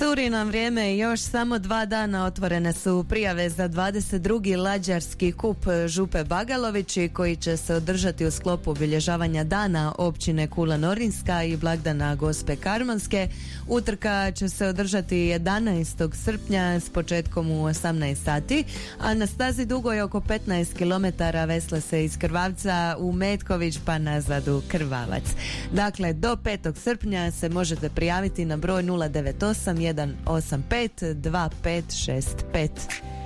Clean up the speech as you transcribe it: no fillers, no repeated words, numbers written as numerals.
Curi nam vrijeme i još samo 2 dana otvorene su prijave za 22. lađarski kup Župe Bagalovići koji će se održati u sklopu obilježavanja dana općine Kula Norinska i blagdana Gospe Karmanske. Utrka će se održati 11. srpnja s početkom u 18 sati, a na stazi dugoj oko 15 km vesla se iz Krvavca u Metković pa nazad u Krvavac. Dakle, do 5. srpnja se možete prijaviti na broj 098 185 2565.